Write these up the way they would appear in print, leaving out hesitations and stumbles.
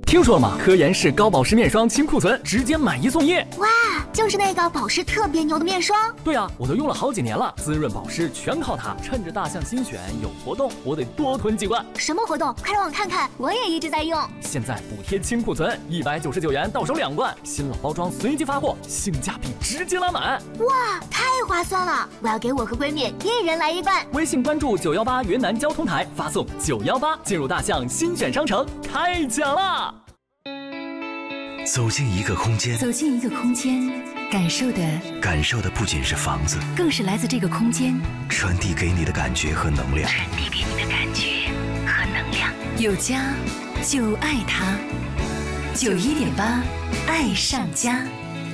听说了吗？科颜氏高保湿面霜清库存，直接买1送1。 哇，就是那个保湿特别牛的面霜。 对啊，我都用了好几年了，滋润保湿全靠它。趁着大象新选有活动，我得多囤几罐。 什么活动？快让我看看，我也一直在用。 现在补贴清库存，199元到手2罐，新老包装随机发货，性价比直接拉满。 哇，太划算了！我要给我和闺蜜1人来1罐。 微信关注918云南交通台，发送918进入大象新选商城，开奖啦！ 走进一个空间， 感受的不仅是房子， 更是来自这个空间传递给你的感觉和能量。 有家就爱它，91.8爱上家。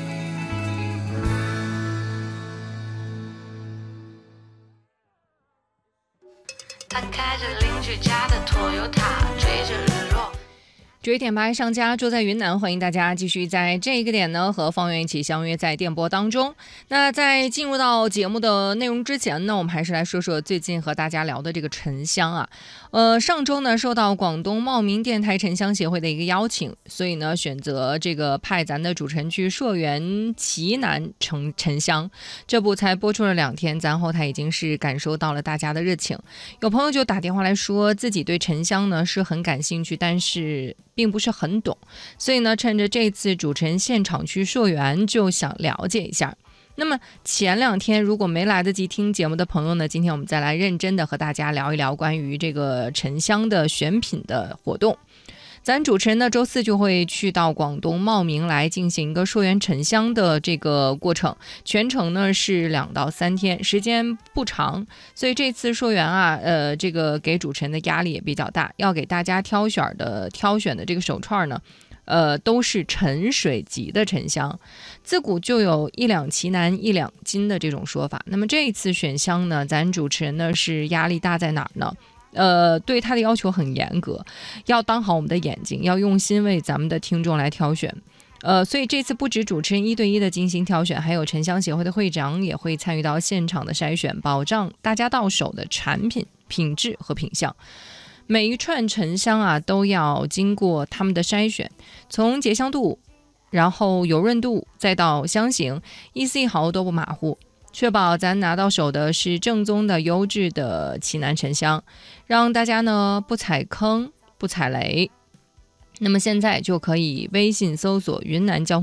他开着邻居家的Toyota，追着日落。 9.8爱上家，住在云南，欢迎大家继续在这个点呢和方圆一起相约在电波当中。那在进入到节目的内容之前呢，我们还是来说说最近和大家聊的这个沉香啊。上周呢受到广东茂名电台沉香协会的一个邀请，所以呢选择这个派咱的主持人去朔源奇南沉香。这部才播出了2天，咱后台已经是感受到了大家的热情。有朋友就打电话来说，自己对沉香呢是很感兴趣，但是并不是很懂，所以呢趁着这次主持人现场去朔源，就想了解一下。那么前2天如果没来得及听节目的朋友呢，今天我们再来认真的和大家聊一聊关于这个沉香的选品的活动。咱主持人呢周4就会去到广东茂名来进行一个朔源沉香的这个过程，全程呢是2到3天，时间不长，所以这次朔源啊这个给主持人的压力也比较大，要给大家挑选的这个手串呢都是沉水级的沉香，自古就有1两奇楠1两金的这种说法。那么这一次选香呢，咱主持人呢是压力大在哪儿呢？对他的要求很严格，要当好我们的眼睛，要用心为咱们的听众来挑选。所以这次不止主持人1对1的进行挑选，还有沉香协会的会长也会参与到现场的筛选，保障大家到手的产品品质和品相。每一串沉香啊都要经过他们的筛选，从结香度，然后油润度，再到香型，一丝一毫都不马虎，确保咱拿到手的是正宗的优质的奇楠沉香，让大家呢不踩坑不踩雷。那么现在就可以微信搜索云南交通